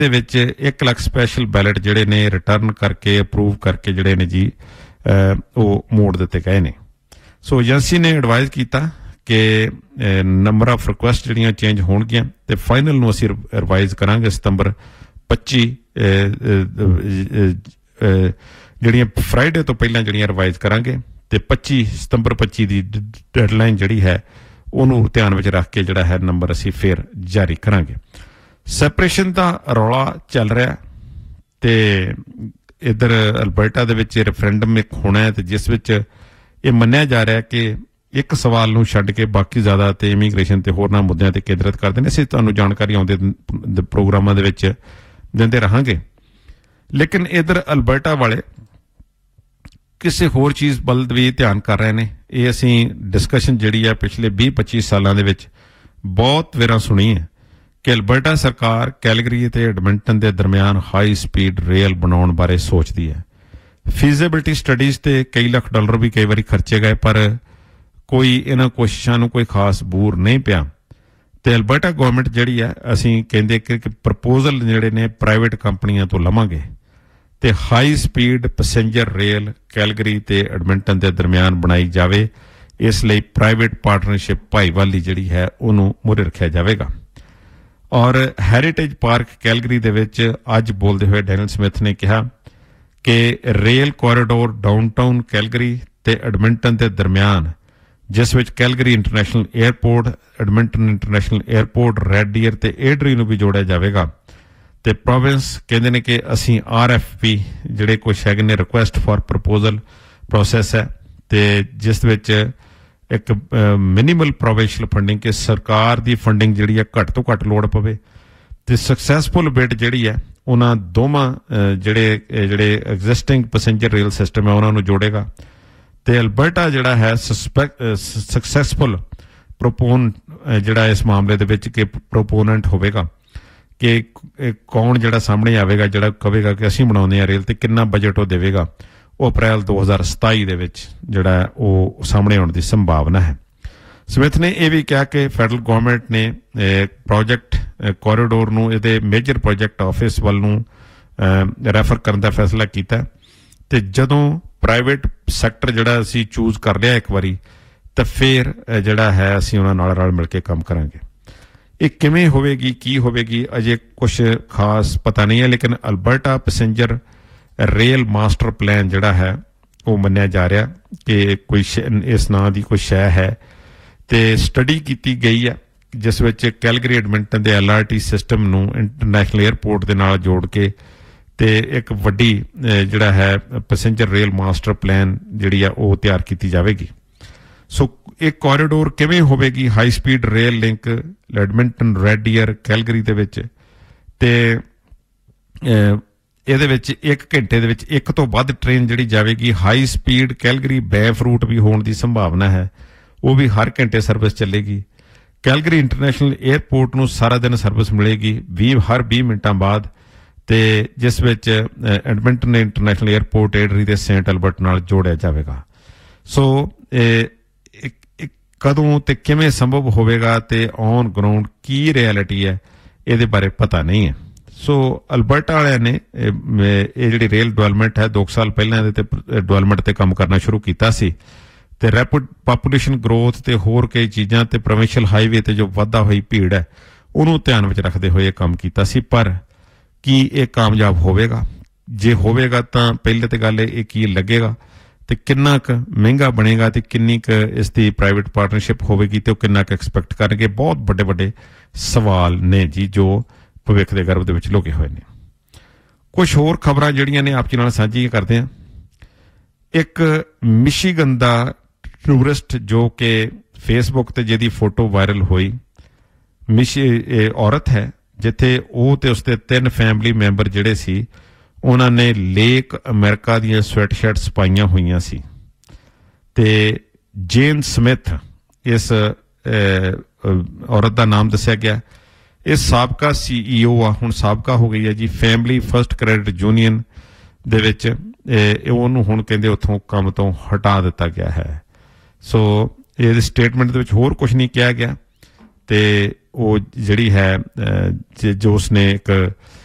ਦੇ ਵਿੱਚ 1 lakh special belt ਜਿਹੜੇ ਨੇ ਰਿਟਰਨ ਕਰਕੇ ਅਪਰੂਵ ਕਰਕੇ ਜਿਹੜੇ ਨੇ ਜੀ ਉਹ ਮੋੜ ਦਿੱਤੇ ਗਏ ਨੇ। ਸੋ ਏਜੰਸੀ ਨੇ ਐਡਵਾਈਜ਼ ਕੀਤਾ ਕਿ ਨੰਬਰ ਆਫ ਰਿਕੁਐਸਟ ਜਿਹੜੀਆਂ ਚੇਂਜ ਹੋਣਗੀਆਂ ਤੇ ਫਾਈਨਲ ਨੂੰ ਅਸੀਂ ਰਿਵਾਈਜ਼ ਕਰਾਂਗੇ ਸਤੰਬਰ 25 ਜਿਹੜੀਆਂ ਫਰਾਈਡੇ ਤੋਂ ਪਹਿਲਾਂ ਜਿਹੜੀਆਂ ਰਿਵਾਈਜ਼ ਕਰਾਂਗੇ ਤੇ ਸਤੰਬਰ 25 ਦੀ ਡੈਡਲਾਈਨ ਜਿਹੜੀ ਹੈ ਉਹਨੂੰ ਧਿਆਨ ਵਿੱਚ ਰੱਖ ਕੇ ਜਿਹੜਾ ਹੈ ਨੰਬਰ ਅਸੀਂ ਫਿਰ ਜਾਰੀ ਕਰਾਂਗੇ। ਸੈਪਰੇਸ਼ਨ ਦਾ ਰੌਲਾ ਚੱਲ ਰਿਹਾ ਤੇ ਇੱਧਰ ਅਲਬਰਟਾ ਦੇ ਵਿੱਚ ਰੈਫਰੈਂਡਮ ਇੱਕ ਹੋਣਾ ਹੈ ਤੇ ਜਿਸ ਵਿੱਚ ਇਹ ਮੰਨਿਆ ਜਾ ਰਿਹਾ ਕਿ ਇੱਕ ਸਵਾਲ ਨੂੰ ਛੱਡ ਕੇ ਬਾਕੀ ਜ਼ਿਆਦਾ ਤੇ ਇਮੀਗ੍ਰੇਸ਼ਨ ਤੇ ਹੋਰਨਾਂ ਮੁੱਦਿਆਂ ਤੇ ਕੇਂਦਰਿਤ ਕਰਦੇ ਨੇ। ਅਸੀਂ ਤੁਹਾਨੂੰ ਜਾਣਕਾਰੀ ਆਉਂਦੇ ਪ੍ਰੋਗਰਾਮਾਂ ਦੇ ਵਿੱਚ ਦਿੰਦੇ ਰਹਾਂਗੇ। ਲੇਕਿਨ ਇੱਧਰ ਅਲਬਰਟਾ ਵਾਲੇ ਕਿਸੇ ਹੋਰ ਚੀਜ਼ ਵੱਲ ਵੀ ਧਿਆਨ ਕਰ ਰਹੇ ਨੇ। ਇਹ ਅਸੀਂ ਡਿਸਕਸ਼ਨ ਜਿਹੜੀ ਹੈ ਪਿਛਲੇ 20-25 ਸਾਲਾਂ ਦੇ ਵਿੱਚ ਬਹੁਤ ਵਾਰਾਂ ਸੁਣੀ ਹੈ ਕਿ ਅਲਬਰਟਾ ਸਰਕਾਰ ਕੈਲਗਰੀ ਅਤੇ ਐਡਮਿੰਟਨ ਦੇ ਦਰਮਿਆਨ ਹਾਈ ਸਪੀਡ ਰੇਲ ਬਣਾਉਣ ਬਾਰੇ ਸੋਚਦੀ ਹੈ। ਫੀਜ਼ੇਬਿਲਿਟੀ ਸਟੱਡੀਜ਼ ਤੇ ਕਈ ਲੱਖ ਡਾਲਰ ਵੀ ਕਈ ਵਾਰੀ ਖਰਚੇ ਗਏ ਪਰ ਕੋਈ ਇਹਨਾਂ ਕੋਸ਼ਿਸ਼ਾਂ ਨੂੰ ਕੋਈ ਖਾਸ ਬੂਰ ਨਹੀਂ ਪਿਆ ਤੇ ਅਲਬਰਟਾ ਗਵਰਨਮੈਂਟ ਜਿਹੜੀ ਹੈ ਅਸੀਂ ਕਹਿੰਦੇ ਕਿ ਪ੍ਰਪੋਜ਼ਲ ਜਿਹੜੇ ਨੇ ਪ੍ਰਾਈਵੇਟ ਕੰਪਨੀਆਂ ਤੋਂ ਲਵਾਂਗੇ ਤੇ high speed passenger rail Calgary ਤੇ ਐਡਮਿੰਟਨ ਦੇ ਦਰਮਿਆਨ ਬਣਾਈ ਜਾਵੇ। ਇਸ ਲਈ ਪ੍ਰਾਈਵੇਟ ਪਾਰਟਨਰਸ਼ਿਪ ਭਾਈਵਾਲੀ ਜਿਹੜੀ ਹੈ ਉਹਨੂੰ ਮੂਹਰੇ ਰੱਖਿਆ ਜਾਵੇਗਾ। ਔਰ ਹੈਰੀਟੇਜ ਪਾਰਕ ਕੈਲਗਰੀ ਦੇ ਵਿੱਚ ਅੱਜ ਬੋਲਦੇ ਹੋਏ ਡੈਨੀਅਲ ਸਮਿਥ ਨੇ ਕਿਹਾ ਕਿ ਰੇਲ ਕੋਰੀਡੋਰ ਡਾਊਨਟਾਊਨ ਕੈਲਗਰੀ ਤੇ ਐਡਮਿੰਟਨ ਦੇ ਦਰਮਿਆਨ ਜਿਸ ਵਿੱਚ Calgary international airport, Edmonton international airport, red dear ਤੇ ਏਡਰੀ ਨੂੰ ਵੀ ਜੋੜਿਆ ਜਾਵੇਗਾ ਤੇ ਪ੍ਰੋਵਿੰਸ ਕਹਿੰਦੇ ਨੇ ਕਿ ਅਸੀਂ RFP ਜਿਹੜੇ ਕੁਛ ਹੈਗੇ ਨੇ ਰਿਕੁਐਸਟ ਫਾਰ ਪ੍ਰਪੋਜ਼ਲ ਪ੍ਰੋਸੈਸ ਹੈ ਤੇ ਜਿਸ ਵਿੱਚ ਇੱਕ ਮਿਨੀਮਲ ਪ੍ਰੋਵਿੰਸ਼ੀਅਲ ਫੰਡਿੰਗ ਕਿ ਸਰਕਾਰ ਦੀ ਫੰਡਿੰਗ ਜਿਹੜੀ ਹੈ ਘੱਟ ਤੋਂ ਘੱਟ ਲੋੜ ਪਵੇ ਤੇ ਸਕਸੈਸਫੁਲ ਬਿਡ ਜਿਹੜੀ ਹੈ ਉਹਨਾਂ ਦੋਵਾਂ ਜਿਹੜੇ ਐਗਜ਼ਿਸਟਿੰਗ ਪੈਸੇਂਜਰ ਰੇਲ ਸਿਸਟਮ ਹੈ ਉਹਨਾਂ ਨੂੰ ਜੋੜੇਗਾ ਤੇ ਅਲਬਰਟਾ ਜਿਹੜਾ ਹੈ ਸਕਸੈਸਫੁਲ ਜਿਹੜਾ ਇਸ ਮਾਮਲੇ ਦੇ ਵਿੱਚ ਕਿ ਪ੍ਰੋਪੋਨੈਂਟ ਹੋਵੇਗਾ ਕਿ ਕੌਣ ਜਿਹੜਾ ਸਾਹਮਣੇ ਆਵੇਗਾ ਜਿਹੜਾ ਕਹੇਗਾ ਕਿ ਅਸੀਂ ਬਣਾਉਂਦੇ ਹਾਂ ਰੇਲ ਤੇ ਕਿੰਨਾ ਬਜਟ ਉਹ ਦੇਵੇਗਾ। ਉਹ ਅਪ੍ਰੈਲ 2027 ਦੇ ਵਿੱਚ ਜਿਹੜਾ ਉਹ ਸਾਹਮਣੇ ਆਉਣ ਦੀ ਸੰਭਾਵਨਾ ਹੈ। ਸਮਿਥ ਨੇ ਇਹ ਵੀ ਕਿਹਾ ਕਿ ਫੈਡਰਲ ਗਵਰਨਮੈਂਟ ਨੇ ਪ੍ਰੋਜੈਕਟ ਕੋਰੀਡੋਰ ਨੂੰ ਇਹਦੇ ਮੇਜਰ ਪ੍ਰੋਜੈਕਟ ਆਫਿਸ ਵੱਲ ਨੂੰ ਰੈਫਰ ਕਰਨ ਦਾ ਫੈਸਲਾ ਕੀਤਾ ਤੇ ਜਦੋਂ ਪ੍ਰਾਈਵੇਟ ਸੈਕਟਰ ਜਿਹੜਾ ਅਸੀਂ ਚੂਜ਼ ਕਰ ਲਿਆ ਇੱਕ ਵਾਰੀ ਤਾਂ ਫਿਰ ਜਿਹੜਾ ਹੈ ਅਸੀਂ ਉਹਨਾਂ ਨਾਲ ਰਲ ਮਿਲ ਕੇ ਕੰਮ ਕਰਾਂਗੇ। ਇਹ ਕਿਵੇਂ ਹੋਵੇਗੀ ਕੀ ਹੋਵੇਗੀ ਅਜੇ ਕੁਛ ਖਾਸ ਪਤਾ ਨਹੀਂ ਹੈ ਲੇਕਿਨ Alberta passenger rail master plan ਜਿਹੜਾ ਹੈ ਉਹ ਮੰਨਿਆ ਜਾ ਰਿਹਾ ਕਿ ਕੋਈ ਇਸ ਨਾਂ ਦੀ ਕੋਈ ਸ਼ੈ ਹੈ ਤੇ ਸਟੱਡੀ ਕੀਤੀ ਗਈ ਹੈ ਜਿਸ ਵਿੱਚ ਕੈਲਗਰੀ ਐਡਮਿੰਟਨ ਦੇ LRT ਸਿਸਟਮ ਨੂੰ ਇੰਟਰਨੈਸ਼ਨਲ ਏਅਰਪੋਰਟ ਦੇ ਨਾਲ ਜੋੜ ਕੇ ਤੇ ਇੱਕ ਵੱਡੀ ਜਿਹੜਾ ਹੈ ਪੈਸੇਂਜਰ ਰੇਲ ਮਾਸਟਰ ਪਲਾਨ ਜਿਹੜੀ ਆ ਉਹ ਤਿਆਰ ਕੀਤੀ ਜਾਵੇਗੀ। ਸੋ ਇਹ ਕੋਰੀਡੋਰ ਕਿਵੇਂ ਹੋਵੇਗੀ high speed rail link Edmonton, red dear, Calgary ਦੇ ਵਿੱਚ ਤੇ ਇਹਦੇ ਵਿੱਚ 1 ਘੰਟੇ ਦੇ ਵਿੱਚ 1 ਤੋਂ ਵੱਧ ਟ੍ਰੇਨ ਜਿਹੜੀ ਜਾਵੇਗੀ। ਹਾਈ ਸਪੀਡ ਕੈਲਗਰੀ ਬੈਫ ਰੂਟ ਵੀ ਹੋਣ ਦੀ ਸੰਭਾਵਨਾ ਹੈ, ਉਹ ਵੀ ਹਰ ਘੰਟੇ ਸਰਵਿਸ ਚੱਲੇਗੀ। ਕੈਲਗਰੀ ਇੰਟਰਨੈਸ਼ਨਲ ਏਅਰਪੋਰਟ ਨੂੰ ਸਾਰਾ ਦਿਨ ਸਰਵਿਸ ਮਿਲੇਗੀ ਹਰ 20 ਮਿੰਟਾਂ ਬਾਅਦ ਤੇ ਜਿਸ ਵਿੱਚ ਐਡਮਿੰਟਨ ਇੰਟਰਨੈਸ਼ਨਲ ਏਅਰਪੋਰਟ ਏਡਰੀ ਤੇ ਸੇਂਟ ਐਲਬਰਟ ਨਾਲ ਜੋੜਿਆ ਜਾਵੇਗਾ। ਸੋ ਕਦੋਂ ਤੇ ਕਿਵੇਂ ਸੰਭਵ ਹੋਵੇਗਾ ਤੇ ਔਨ ਗਰਾਊਂਡ ਕੀ ਰਿਐਲਿਟੀ ਹੈ ਇਹਦੇ ਬਾਰੇ ਪਤਾ ਨਹੀਂ ਹੈ। ਸੋ ਅਲਬਰਟਾ ਵਾਲਿਆਂ ਨੇ ਇਹ ਜਿਹੜੀ ਰੇਲ ਡਿਵੈਲਪਮੈਂਟ ਹੈ 2 ਸਾਲ ਪਹਿਲਾਂ ਇਹਦੇ ਤੇ ਡਿਵੈਲਪਮੈਂਟ ਤੇ ਕੰਮ ਕਰਨਾ ਸ਼ੁਰੂ ਕੀਤਾ ਸੀ ਤੇ ਰੈਪਿਡ ਪਾਪੂਲੇਸ਼ਨ ਗਰੋਥ ਤੇ ਹੋਰ ਕਈ ਚੀਜ਼ਾਂ ਤੇ ਪ੍ਰੋਵਿੰਸ਼ੀਅਲ ਹਾਈਵੇ ਤੇ ਜੋ ਵਾਧਾ ਹੋਈ ਭੀੜ ਹੈ ਉਹਨੂੰ ਧਿਆਨ ਵਿੱਚ ਰੱਖਦੇ ਹੋਏ ਇਹ ਕੰਮ ਕੀਤਾ ਸੀ। ਪਰ ਕੀ ਇਹ ਕਾਮਯਾਬ ਹੋਵੇਗਾ? ਜੇ ਹੋਵੇਗਾ ਤਾਂ ਪਹਿਲੇ ਤੇ ਗੱਲ ਇਹ ਕੀ ਲੱਗੇਗਾ ਤੇ ਕਿੰਨਾ ਕੁ ਮਹਿੰਗਾ ਬਣੇਗਾ ਤੇ ਕਿੰਨੀ ਕੁ ਇਸ ਦੀ ਪ੍ਰਾਈਵੇਟ ਪਾਰਟਨਰਸ਼ਿਪ ਹੋਵੇਗੀ ਤੇ ਉਹ ਕਿੰਨਾ ਕੁ ਐਕਸਪੈਕਟ ਕਰਨਗੇ। ਬਹੁਤ ਵੱਡੇ ਵੱਡੇ ਸਵਾਲ ਨੇ ਜੀ ਜੋ ਭਵਿੱਖ ਦੇ ਗਰਭ ਦੇ ਵਿੱਚ ਲੁਕੇ ਹੋਏ ਨੇ। ਕੁਝ ਹੋਰ ਖਬਰਾਂ ਜਿਹੜੀਆਂ ਨੇ ਆਪ ਜੀ ਨਾਲ ਸਾਂਝੀਆਂ ਕਰਦੇ ਹਾਂ। ਇੱਕ ਮਿਸ਼ੀਗਨ ਦਾ ਟੂਰਿਸਟ ਜੋ ਕਿ ਫੇਸਬੁੱਕ ਤੇ ਜਿਹਦੀ ਫੋਟੋ ਵਾਇਰਲ ਹੋਈ, ਔਰਤ ਹੈ ਜਿੱਥੇ ਉਹ ਤੇ ਉਸਦੇ 3 ਫੈਮਿਲੀ ਮੈਂਬਰ ਜਿਹੜੇ ਸੀ ਉਹਨਾਂ ਨੇ ਲੇਕ ਅਮਰੀਕਾ ਦੀਆਂ ਸਵੈਟ ਸ਼ਰਟਸ ਪਾਈਆਂ ਹੋਈਆਂ ਸੀ ਤੇ ਜੇਨ ਸਮਿਥ ਇਸ ਔਰਤ ਦਾ ਨਾਮ ਦੱਸਿਆ ਗਿਆ। ਇਹ ਸਾਬਕਾ CEO ਆ, ਹੁਣ ਸਾਬਕਾ ਹੋ ਗਈ ਹੈ ਜੀ ਫੈਮਿਲੀ ਫਸਟ ਕ੍ਰੈਡਿਟ ਯੂਨੀਅਨ ਦੇ ਵਿੱਚ। ਉਹਨੂੰ ਹੁਣ ਕਹਿੰਦੇ ਉੱਥੋਂ ਕੰਮ ਤੋਂ ਹਟਾ ਦਿੱਤਾ ਗਿਆ ਹੈ। ਸੋ ਇਹਦੇ ਸਟੇਟਮੈਂਟ ਦੇ ਵਿੱਚ ਹੋਰ ਕੁਝ ਨਹੀਂ ਕਿਹਾ ਗਿਆ ਤੇ ਉਹ ਜਿਹੜੀ ਹੈ ਜੋ ਉਸਨੇ ਇੱਕ